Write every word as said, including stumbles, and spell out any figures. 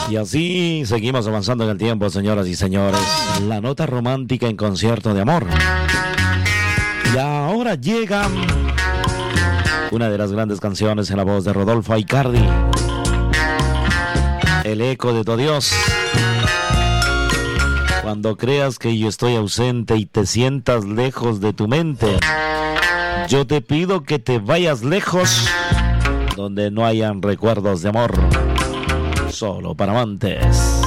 Y así seguimos avanzando en el tiempo, señoras y señores. La nota romántica en concierto de amor. Y ahora llega una de las grandes canciones en la voz de Rodolfo Aicardi. El eco de tu adiós. Cuando creas que yo estoy ausente y te sientas lejos de tu mente, yo te pido que te vayas lejos, donde no hayan recuerdos de amor, solo para amantes.